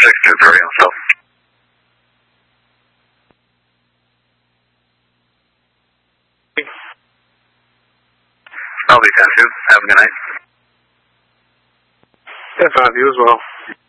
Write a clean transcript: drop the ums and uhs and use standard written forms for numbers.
623 on Stealth. I'll be 10-2. Have a good night. 10-5, you as well.